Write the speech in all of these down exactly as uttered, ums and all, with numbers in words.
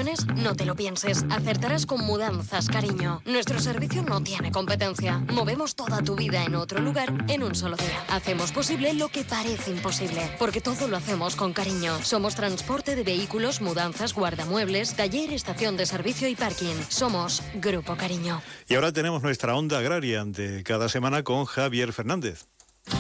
tienes? No te lo pienses. Acertarás con Mudanzas Cariño. Nuestro servicio no tiene competencia. Movemos toda tu vida en otro lugar en un solo día. Hacemos posible lo que parece imposible, porque todo lo hacemos con cariño. Somos transporte de vehículos, mudanzas, guardamuebles, taller, estación de servicio y parking. Somos Grupo Cariño. Y ahora tenemos nuestra Onda Agraria de cada semana con Javier Fernández.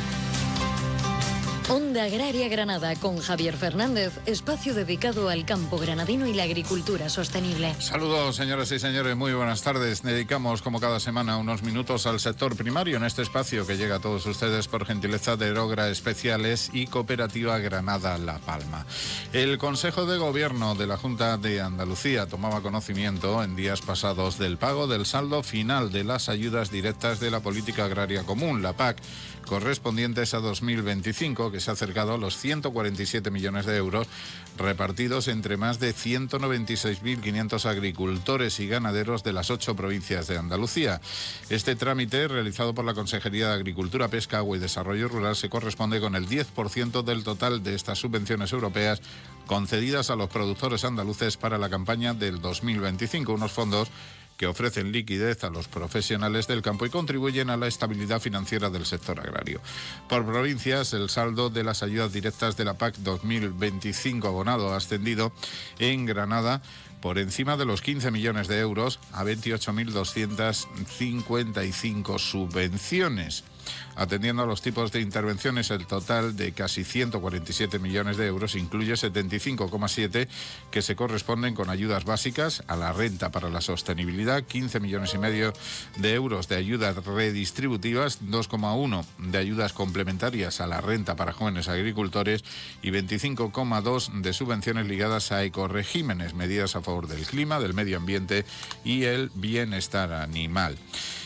Onda Agraria Granada con Javier Fernández, espacio dedicado al campo granadino y la agricultura sostenible. Saludos, señoras y señores, muy buenas tardes. Dedicamos, como cada semana, unos minutos al sector primario en este espacio que llega a todos ustedes por gentileza de Erogra Especiales y Cooperativa Granada La Palma. El Consejo de Gobierno de la Junta de Andalucía tomaba conocimiento en días pasados del pago del saldo final de las ayudas directas de la Política Agraria Común, la P A C, correspondientes a dos mil veinticinco, que se ha acercado a los ciento cuarenta y siete millones de euros repartidos entre más de ciento noventa y seis mil quinientos agricultores y ganaderos de las ocho provincias de Andalucía. Este trámite, realizado por la Consejería de Agricultura, Pesca, Agua y Desarrollo Rural, se corresponde con el diez por ciento del total de estas subvenciones europeas concedidas a los productores andaluces para la campaña del dos mil veinticinco, unos fondos que ofrecen liquidez a los profesionales del campo y contribuyen a la estabilidad financiera del sector agrario. Por provincias, el saldo de las ayudas directas de la P A C dos mil veinticinco abonado ha ascendido en Granada por encima de los quince millones de euros a veintiocho mil doscientas cincuenta y cinco subvenciones. Atendiendo a los tipos de intervenciones, el total de casi ciento cuarenta y siete millones de euros incluye setenta y cinco coma siete que se corresponden con ayudas básicas a la renta para la sostenibilidad, quince millones y medio de euros de ayudas redistributivas, dos coma uno de ayudas complementarias a la renta para jóvenes agricultores y veinticinco coma dos de subvenciones ligadas a ecoregímenes, medidas a favor del clima, del medio ambiente y el bienestar animal.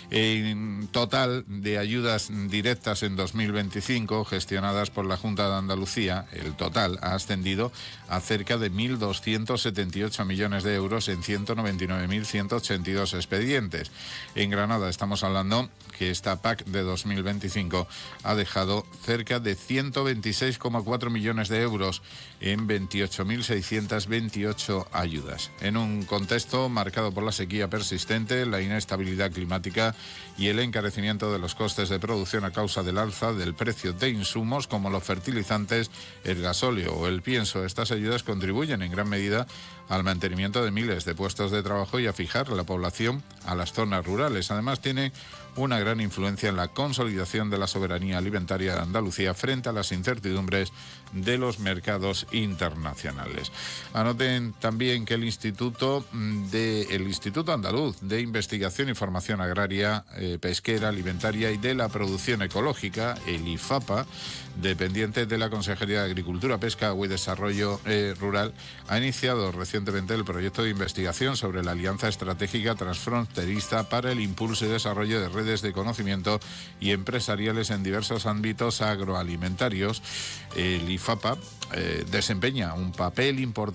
En total de ayudas directas en dos mil veinticinco gestionadas por la Junta de Andalucía, el total ha ascendido a cerca de mil doscientos setenta y ocho millones de euros en ciento noventa y nueve mil ciento ochenta y dos expedientes. En Granada estamos hablando que esta P A C de dos mil veinticinco ha dejado cerca de ciento veintiséis coma cuatro millones de euros en veintiocho mil seiscientos veintiocho ayudas. En un contexto marcado por la sequía persistente, la inestabilidad climática y el encarecimiento de los costes de producción a causa del alza del precio de insumos como los fertilizantes, el gasóleo o el pienso, estas ayudas contribuyen en gran medida al mantenimiento de miles de puestos de trabajo y a fijar la población a las zonas rurales. Además, tiene una gran influencia en la consolidación de la soberanía alimentaria de Andalucía frente a las incertidumbres de los mercados internacionales. Anoten también que el Instituto de el Instituto Andaluz de Investigación y Formación Agraria, eh, Pesquera, Alimentaria y de la Producción Ecológica, el IFAPA, dependiente de la Consejería de Agricultura, Pesca, Agua y Desarrollo eh, Rural, ha iniciado recientemente el proyecto de investigación sobre la Alianza Estratégica Transfronteriza para el impulso y desarrollo de redes de conocimiento y empresariales en diversos ámbitos agroalimentarios. El IFAPA eh, desempeña un papel importante